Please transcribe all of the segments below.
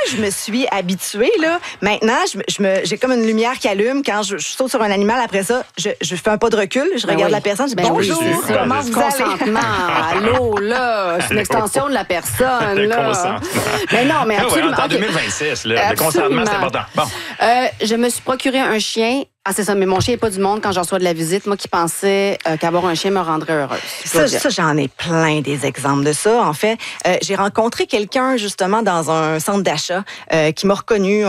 je me suis habituée, là, maintenant, j'ai comme une lumière qui allume quand je saute sur un animal. Après ça, je fais un pas de recul, je regarde la personne, je dis bonjour, comment vous allez? Consentement, allô, là, c'est une extension de la personne, là. Mais non, mais absolument. En 2026, là, le consentement, c'est important. Bon. Je me suis procuré un chien. Ah, c'est ça, mais mon chien n'est pas du monde quand je reçois de la visite. Moi qui pensais qu'avoir un chien me rendrait heureuse. Ça, j'en ai plein des exemples de ça. En fait, j'ai rencontré quelqu'un, justement, dans un centre d'achat qui m'a reconnue.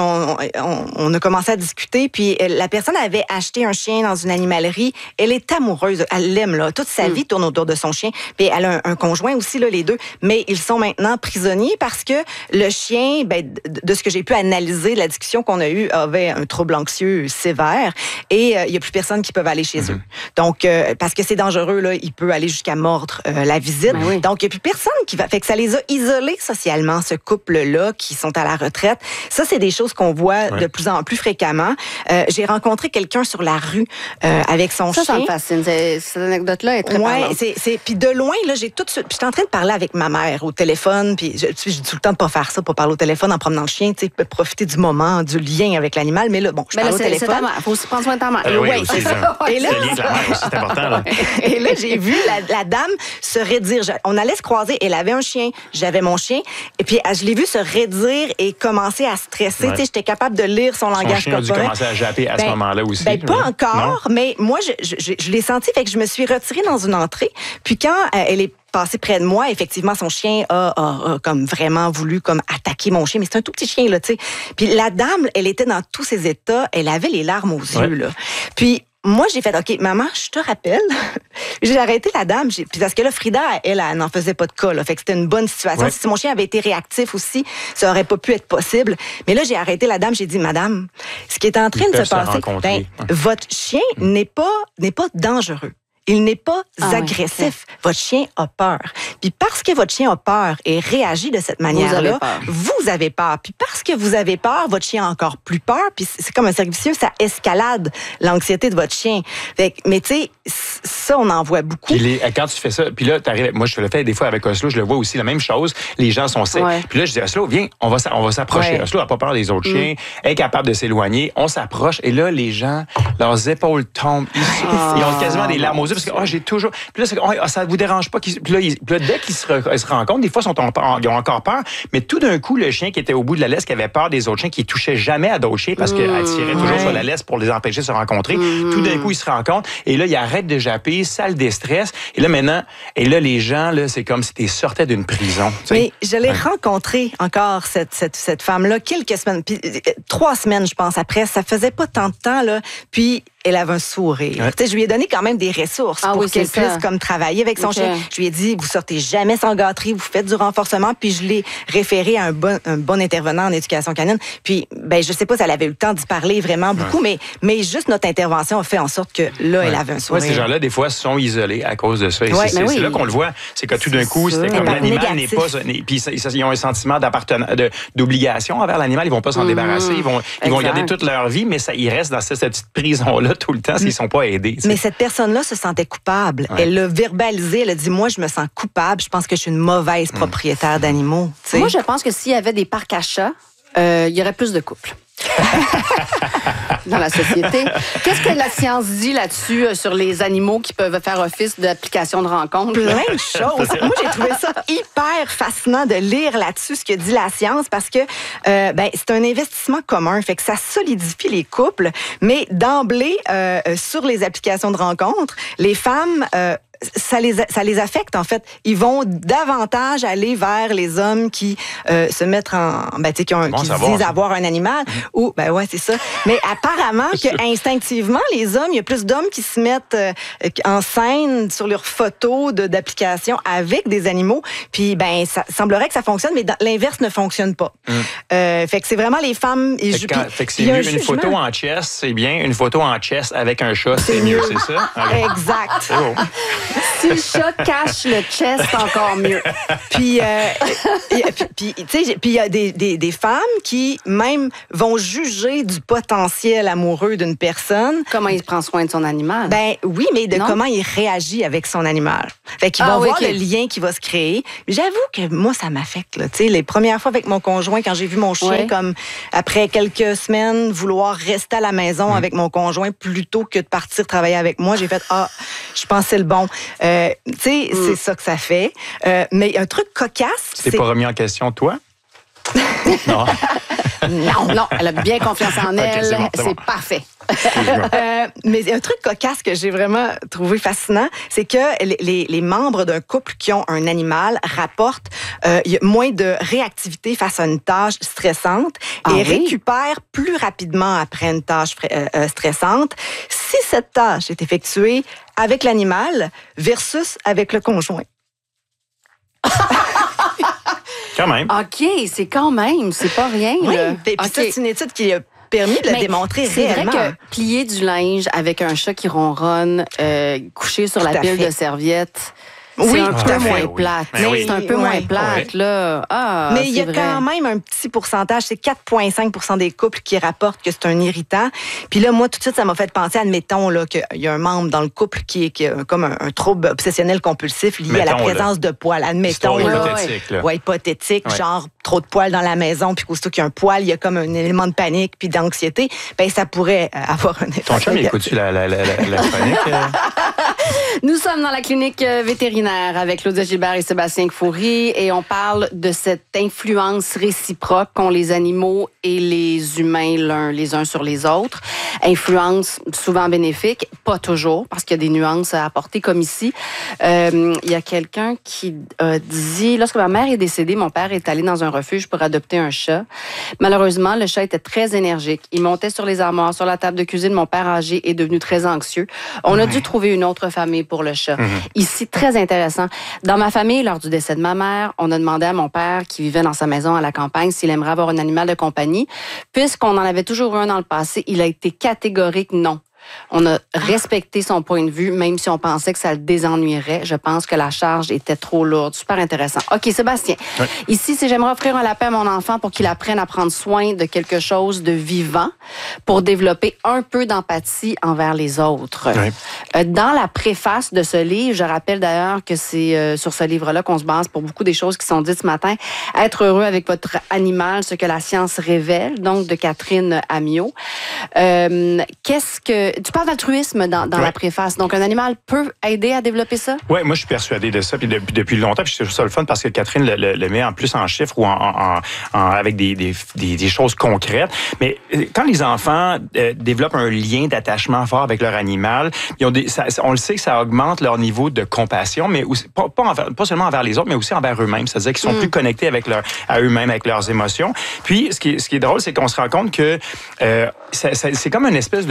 On a commencé à discuter, puis la personne avait acheté un chien dans une animalerie. Elle est amoureuse, elle l'aime, là. Toute sa vie tourne autour de son chien. Puis elle a un conjoint aussi, là, les deux. Mais ils sont maintenant prisonniers parce que le chien, de ce que j'ai pu analyser de la discussion qu'on a eue, avait un trouble anxieux sévère. Et il n'y a plus personne qui peut aller chez eux. Donc, parce que c'est dangereux, là, il peut aller jusqu'à mordre la visite. Ben oui. Donc, il n'y a plus personne qui va... Fait que ça les a isolés socialement, ce couple-là, qui sont à la retraite. Ça, c'est des choses qu'on voit de plus en plus fréquemment. J'ai rencontré quelqu'un sur la rue avec son chien. Ça me fascine. Cette anecdote-là est très parlante. Puis de loin, là, j'ai tout de suite... Puis j'étais en train de parler avec ma mère au téléphone, puis j'ai tout le temps de pas faire ça, pas parler au téléphone en promenant le chien, tu sais, profiter du moment, du lien avec l'animal. Mais là, bon, je parle au téléphone. Il faut aussi prendre soin de ta mère. Oui, aussi, et là, c'est important. Là. Et là, j'ai vu la dame se raidir. On allait se croiser. Elle avait un chien. J'avais mon chien. Et puis, je l'ai vu se raidir et commencer à stresser. Ouais. Tu sais, j'étais capable de lire son langage chien a dû commencer à japper à ce moment-là aussi. Pas encore, mais moi, je l'ai senti. Fait que je me suis retirée dans une entrée. Puis quand elle est passé près de moi, effectivement, son chien a comme vraiment voulu comme attaquer mon chien, mais c'est un tout petit chien, là, tu sais. Puis la dame, elle était dans tous ses états, elle avait les larmes aux yeux, là. Puis moi, j'ai fait, OK, maman, je te rappelle. J'ai arrêté la dame, puis parce que là, Frida, elle n'en faisait pas de cas, là. Fait que c'était une bonne situation. Ouais. Si mon chien avait été réactif aussi, ça aurait pas pu être possible. Mais là, j'ai arrêté la dame, j'ai dit, madame, ce qui est en train de se passer, votre chien n'est pas dangereux. Il n'est pas agressif. Votre chien a peur. Puis parce que votre chien a peur et réagit de cette manière-là, vous avez peur. Puis parce que vous avez peur, votre chien a encore plus peur. Puis c'est comme un cercle vicieux, ça escalade l'anxiété de votre chien. Fait que, mais tu sais, ça, on en voit beaucoup. Puis quand tu fais ça, puis là, t'arrives. Moi, je le fais des fois avec Oslo, je le vois aussi, la même chose. Les gens sont secs. Puis là, je dis, Oslo, viens, on va s'approcher. Ouais. Oslo n'a pas peur des autres chiens, est capable de s'éloigner. On s'approche. Et là, les gens, leurs épaules tombent. Ils ont quasiment des larmes aux yeux parce que, j'ai toujours. Puis là, ça vous dérange pas. Puis là, dès qu'ils se rencontrent, des fois, ils ont encore peur. Mais tout d'un coup, le chien qui était au bout de la laisse, qui avait peur des autres chiens, qui touchait jamais à d'autres chiens parce qu'elle tirait toujours sur la laisse pour les empêcher de se rencontrer. Tout d'un coup, ils se rencontrent. Et là, ils arrêtent de japper, ça le déstresse. Et là, maintenant, les gens, là, c'est comme si tu sortais d'une prison. T'sais. Mais je l'ai rencontrée encore, cette femme-là, quelques semaines, puis 3 semaines, je pense, après. Ça faisait pas tant de temps, là. Puis, elle avait un sourire. Ouais. Je lui ai donné quand même des ressources pour qu'elle puisse comme travailler avec son chien. Je lui ai dit, vous sortez jamais sans gâterie, vous faites du renforcement, puis je l'ai référé à un bon intervenant en éducation canine. Puis, je sais pas si elle avait eu le temps d'y parler vraiment beaucoup, mais juste notre intervention a fait en sorte que là, elle avait un sourire. Ces gens-là, des fois, sont isolés à cause de ça. Et c'est là qu'on le voit. C'est que tout d'un coup, c'était comme l'animal n'est pas... Puis ils ont un sentiment d'obligation envers l'animal. Ils vont pas s'en débarrasser. Ils vont garder toute leur vie, mais ils restent dans cette petite prison-là tout le temps s'ils sont pas aidés. Mais cette personne-là se sentait coupable. Ouais. Elle l'a verbalisé. Elle a dit, moi, je me sens coupable. Je pense que je suis une mauvaise propriétaire d'animaux. T'sais. Moi, je pense que s'il y avait des parcs à chats, il y aurait plus de couples. Dans la société. Qu'est-ce que la science dit là-dessus sur les animaux qui peuvent faire office d'application de rencontre? Plein de choses. Moi, j'ai trouvé ça hyper fascinant de lire là-dessus ce que dit la science parce que c'est un investissement commun. Fait que ça solidifie les couples. Mais d'emblée, sur les applications de rencontre, les femmes... ça les affecte, en fait. Ils vont davantage aller vers les hommes qui se mettent qui disent avoir un animal. Ou, c'est ça. Mais apparemment que instinctivement, les hommes, il y a plus d'hommes qui se mettent en scène sur leurs photos d'applications avec des animaux. Puis, ça semblerait que ça fonctionne, mais l'inverse ne fonctionne pas. Fait que c'est vraiment les femmes... Fait que c'est mieux une photo en chess, c'est bien. Une photo en chess avec un chat, c'est mieux, c'est ça? Okay. Exact. C'est bon. Si le chat cache le chest, encore mieux. Puis, tu sais, puis il y a des femmes qui même vont juger du potentiel amoureux d'une personne. Comment il prend soin de son animal? Ben oui, mais de Non? comment il réagit avec son animal. Fait qu'ils vont oui, voir ok. le lien qui va se créer. J'avoue que moi, ça m'affecte. Là. Tu sais, les premières fois avec mon conjoint, quand j'ai vu mon chien, Ouais. comme après quelques semaines, vouloir rester à la maison avec mon conjoint plutôt que de partir travailler avec moi, j'ai fait je pensais le bon. Tu sais, c'est ça que ça fait. Mais un truc cocasse, Tu t'es pas remis en question, toi? Non. Non, elle a bien confiance en elle. c'est bon, c'est C'est bon. parfait. Mais un truc cocasse que j'ai vraiment trouvé fascinant, c'est que les membres d'un couple qui ont un animal rapportent y a moins de réactivité face à une tâche stressante Ah et oui? récupèrent plus rapidement après une tâche stressante si cette tâche est effectuée avec l'animal versus avec le conjoint. Quand même. OK, c'est quand même, c'est pas rien. Oui, là. puis OK. ça, c'est une étude qui a permis de le Mais démontrer c'est réellement. vrai que plier du linge avec un chat qui ronronne, couché sur la Tout à pile fait. de serviettes, Oui, c'est un tout peu à fait, moins oui. plate. Mais oui. C'est un peu Ouais. moins plate, là. Ah, Mais il y a c'est quand vrai. même un petit pourcentage, c'est 4,5 des couples qui rapportent que c'est un irritant. Puis là, moi, tout de suite, ça m'a fait penser, admettons, là, qu'il y a un membre dans le couple qui a comme un trouble obsessionnel compulsif lié à la Mettons, là. présence de poils. Admettons, Histoire là. hypothétique, là. Ouais, hypothétique, Ouais. genre trop de poils dans la maison, puis qu'aussitôt qu'il y a un poil, il y a comme un élément de panique puis d'anxiété. Ben ça pourrait avoir un effet. Ton chum, il écoute-tu la chronique? Nous sommes dans la clinique vétérinaire avec Claudia Gilbert et Sébastien Kfouri et on parle de cette influence réciproque qu'ont les animaux et les humains les uns sur les autres. Influence souvent bénéfique, pas toujours, parce qu'il y a des nuances à apporter comme ici. Il y a quelqu'un qui a dit, lorsque ma mère est décédée, mon père est allé dans un refuge pour adopter un chat. Malheureusement, le chat était très énergique. Il montait sur les armoires, sur la table de cuisine. Mon père âgé est devenu très anxieux. On a dû trouver une autre famille pour le chat. Ici, très intéressant. Dans ma famille, lors du décès de ma mère, on a demandé à mon père, qui vivait dans sa maison à la campagne, s'il aimerait avoir un animal de compagnie. Puisqu'on en avait toujours eu un dans le passé, il a été catégorique non. On a respecté son point de vue, même si on pensait que ça le désennuierait. Je pense que la charge était trop lourde. Super intéressant. OK, Sébastien. Oui. Ici, c'est j'aimerais offrir un lapin à mon enfant pour qu'il apprenne à prendre soin de quelque chose de vivant pour développer un peu d'empathie envers les autres. Oui. Dans la préface de ce livre, je rappelle d'ailleurs que c'est sur ce livre-là qu'on se base pour beaucoup des choses qui sont dites ce matin. Être heureux avec votre animal, ce que la science révèle, donc de Catherine Amiot. Qu'est-ce que tu parles d'altruisme dans Ouais. la préface. Donc, un animal peut aider à développer ça? Oui, moi, je suis persuadé de ça puis depuis longtemps. Puis je trouve ça le fun parce que Catherine le met en plus en chiffres ou avec des choses concrètes. Mais quand les enfants développent un lien d'attachement fort avec leur animal, ils ont on le sait que ça augmente leur niveau de compassion, mais aussi, pas seulement envers les autres, mais aussi envers eux-mêmes. C'est-à-dire qu'ils sont plus connectés à eux-mêmes, avec leurs émotions. Puis, ce qui est drôle, c'est qu'on se rend compte que c'est comme une espèce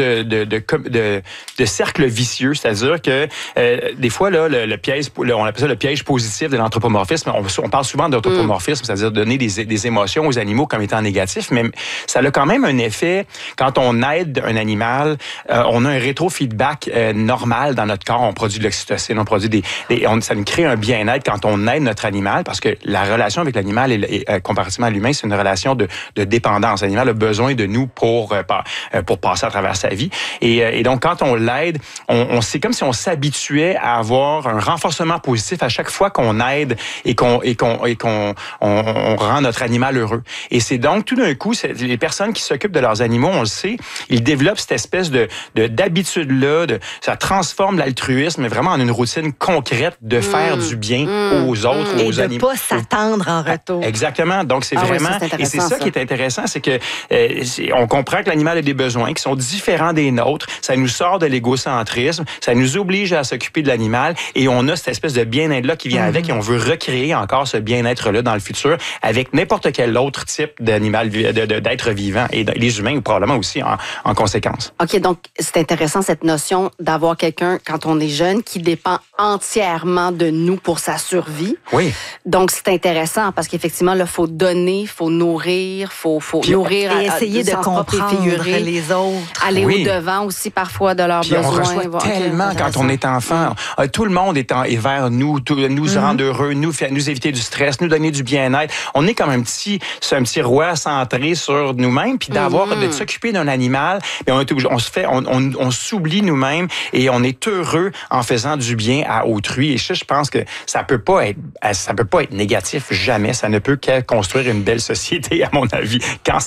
de cercle vicieux, c'est-à-dire que des fois là le piège, on appelle ça le piège positif de l'anthropomorphisme. On parle souvent d'anthropomorphisme, c'est-à-dire donner des émotions aux animaux comme étant négatifs, mais ça a quand même un effet quand on aide un animal, on a un rétrofeedback normal dans notre corps, on produit de l'oxytocine, on produit ça nous crée un bien-être quand on aide notre animal parce que la relation avec l'animal comparativement à l'humain, c'est une relation de dépendance. L'animal a besoin de nous pour passer à travers sa vie. Et donc, quand on l'aide, c'est comme si on s'habituait à avoir un renforcement positif à chaque fois qu'on aide et qu'on rend notre animal heureux. Et c'est donc, tout d'un coup, les personnes qui s'occupent de leurs animaux, on le sait, ils développent cette espèce d'habitude-là, ça transforme l'altruisme vraiment en une routine concrète de faire du bien aux autres, Et aux de animaux. pas s'attendre en retour. Exactement. Donc, c'est Ah oui, vraiment... ça, c'est et c'est intéressant, ça qui est intéressant, c'est que on comprend que l'animal a des besoins qui sont différents des nôtres. Ça nous sort de l'égocentrisme. Ça nous oblige à s'occuper de l'animal. Et on a cette espèce de bien-être-là qui vient avec. Et on veut recréer encore ce bien-être-là dans le futur avec n'importe quel autre type d'animal, d'être vivant. Et les humains, probablement aussi, en conséquence. OK, donc c'est intéressant cette notion d'avoir quelqu'un, quand on est jeune, qui dépend entièrement de nous pour sa survie. Oui. Donc, c'est intéressant parce qu'effectivement, là, il faut donner, il faut nourrir, faut nourrir Et essayer de sens propre et comprendre figuré, les autres. aller Oui. au-devant aussi parfois de leurs Puis on besoins. reçoit tellement quand on est enfant. Tout le monde est vers nous, nous rendre heureux, nous éviter du stress, nous donner du bien-être. On est comme un petit roi centré sur nous-mêmes, puis de s'occuper d'un animal, mais on s'oublie nous-mêmes et on est heureux en faisant du bien à autrui. Et je pense que ça peut pas être négatif jamais. Ça ne peut qu'à construire une belle société, à mon avis, quand